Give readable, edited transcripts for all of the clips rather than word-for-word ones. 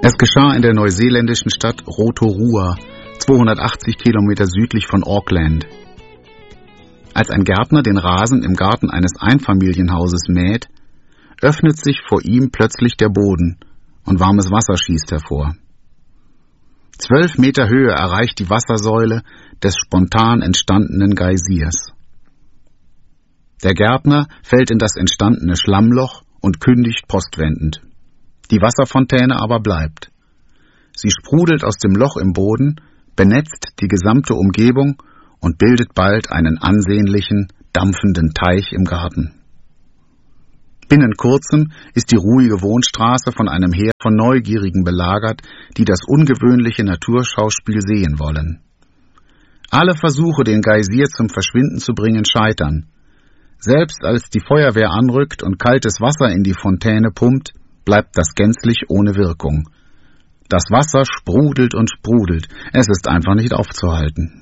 Es geschah in der neuseeländischen Stadt Rotorua, 280 Kilometer südlich von Auckland. Als ein Gärtner den Rasen im Garten eines Einfamilienhauses mäht, öffnet sich vor ihm plötzlich der Boden und warmes Wasser schießt hervor. 12 Meter Höhe erreicht die Wassersäule des spontan entstandenen Geysirs. Der Gärtner fällt in das entstandene Schlammloch und kündigt postwendend. Die Wasserfontäne aber bleibt. Sie sprudelt aus dem Loch im Boden, benetzt die gesamte Umgebung und bildet bald einen ansehnlichen, dampfenden Teich im Garten. Binnen kurzem ist die ruhige Wohnstraße von einem Heer von Neugierigen belagert, die das ungewöhnliche Naturschauspiel sehen wollen. Alle Versuche, den Geysir zum Verschwinden zu bringen, scheitern. Selbst als die Feuerwehr anrückt und kaltes Wasser in die Fontäne pumpt, bleibt das gänzlich ohne Wirkung. Das Wasser sprudelt und sprudelt, es ist einfach nicht aufzuhalten.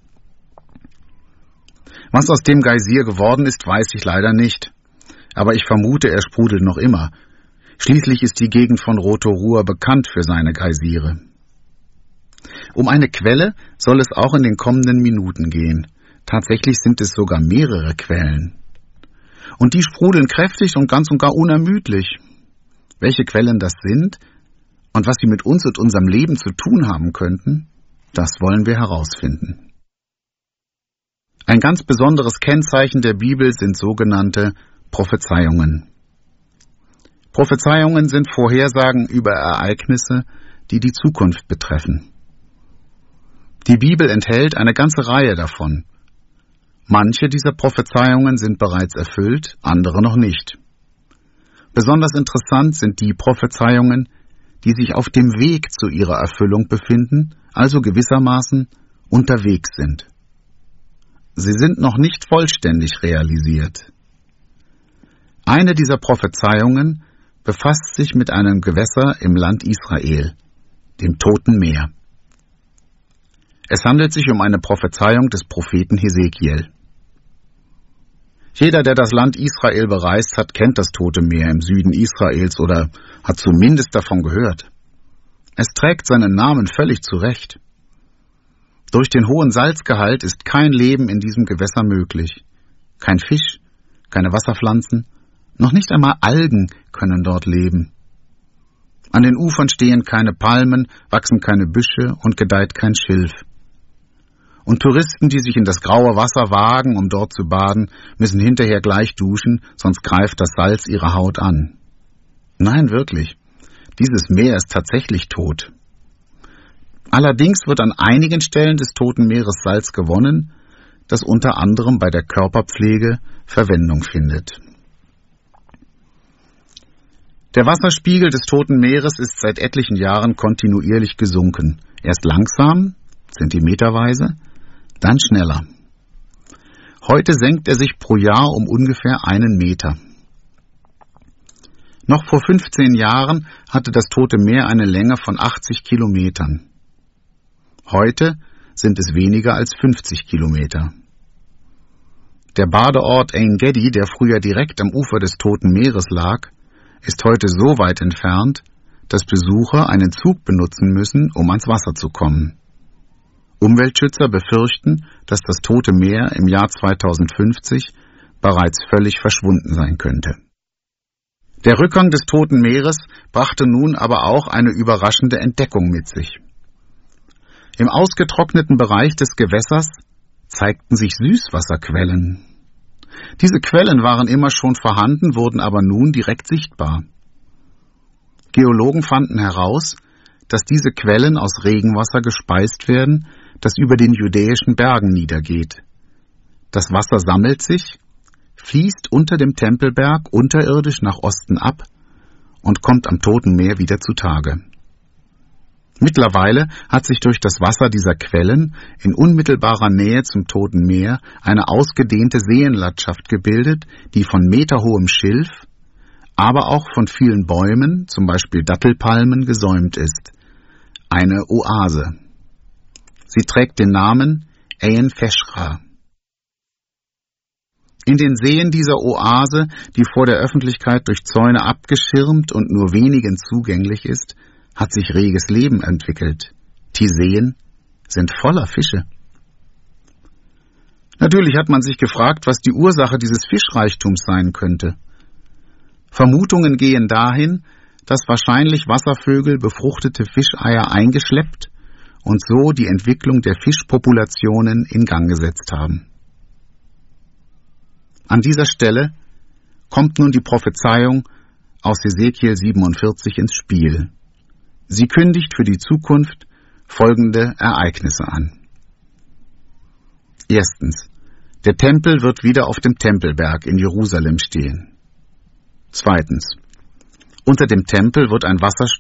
Was aus dem Geysir geworden ist, weiß ich leider nicht. Aber ich vermute, er sprudelt noch immer. Schließlich ist die Gegend von Rotorua bekannt für seine Geysire. Um eine Quelle soll es auch in den kommenden Minuten gehen. Tatsächlich sind es sogar mehrere Quellen. Und die sprudeln kräftig und ganz und gar unermüdlich. Welche Quellen das sind und was sie mit uns und unserem Leben zu tun haben könnten, das wollen wir herausfinden. Ein ganz besonderes Kennzeichen der Bibel sind sogenannte Prophezeiungen. Prophezeiungen sind Vorhersagen über Ereignisse, die die Zukunft betreffen. Die Bibel enthält eine ganze Reihe davon. Manche dieser Prophezeiungen sind bereits erfüllt, andere noch nicht. Besonders interessant sind die Prophezeiungen, die sich auf dem Weg zu ihrer Erfüllung befinden, also gewissermaßen unterwegs sind. Sie sind noch nicht vollständig realisiert. Eine dieser Prophezeiungen befasst sich mit einem Gewässer im Land Israel, dem Toten Meer. Es handelt sich um eine Prophezeiung des Propheten Hesekiel. Jeder, der das Land Israel bereist hat, kennt das Tote Meer im Süden Israels oder hat zumindest davon gehört. Es trägt seinen Namen völlig zu Recht. Durch den hohen Salzgehalt ist kein Leben in diesem Gewässer möglich. Kein Fisch, keine Wasserpflanzen, noch nicht einmal Algen können dort leben. An den Ufern stehen keine Palmen, wachsen keine Büsche und gedeiht kein Schilf. Und Touristen, die sich in das graue Wasser wagen, um dort zu baden, müssen hinterher gleich duschen, sonst greift das Salz ihre Haut an. Nein, wirklich. Dieses Meer ist tatsächlich tot. Allerdings wird an einigen Stellen des Toten Meeres Salz gewonnen, das unter anderem bei der Körperpflege Verwendung findet. Der Wasserspiegel des Toten Meeres ist seit etlichen Jahren kontinuierlich gesunken. Erst langsam, zentimeterweise, dann schneller. Heute senkt er sich pro Jahr um ungefähr 1 Meter. Noch vor 15 Jahren hatte das Tote Meer eine Länge von 80 Kilometern. Heute sind es weniger als 50 Kilometer. Der Badeort Engedi, der früher direkt am Ufer des Toten Meeres lag, ist heute so weit entfernt, dass Besucher einen Zug benutzen müssen, um ans Wasser zu kommen. Umweltschützer befürchten, dass das Tote Meer im Jahr 2050 bereits völlig verschwunden sein könnte. Der Rückgang des Toten Meeres brachte nun aber auch eine überraschende Entdeckung mit sich. Im ausgetrockneten Bereich des Gewässers zeigten sich Süßwasserquellen. Diese Quellen waren immer schon vorhanden, wurden aber nun direkt sichtbar. Geologen fanden heraus, dass diese Quellen aus Regenwasser gespeist werden, das über den judäischen Bergen niedergeht. Das Wasser sammelt sich, fließt unter dem Tempelberg unterirdisch nach Osten ab und kommt am Toten Meer wieder zutage. Mittlerweile hat sich durch das Wasser dieser Quellen in unmittelbarer Nähe zum Toten Meer eine ausgedehnte Seenlandschaft gebildet, die von meterhohem Schilf, aber auch von vielen Bäumen, zum Beispiel Dattelpalmen, gesäumt ist. Eine Oase. Sie trägt den Namen Ain Feshra. In den Seen dieser Oase, die vor der Öffentlichkeit durch Zäune abgeschirmt und nur wenigen zugänglich ist, hat sich reges Leben entwickelt. Die Seen sind voller Fische. Natürlich hat man sich gefragt, was die Ursache dieses Fischreichtums sein könnte. Vermutungen gehen dahin, dass wahrscheinlich Wasservögel befruchtete Fischeier eingeschleppt und so die Entwicklung der Fischpopulationen in Gang gesetzt haben. An dieser Stelle kommt nun die Prophezeiung aus Hesekiel 47 ins Spiel. Sie kündigt für die Zukunft folgende Ereignisse an. Erstens. Der Tempel wird wieder auf dem Tempelberg in Jerusalem stehen. Zweitens. Unter dem Tempel wird ein Wasserstrom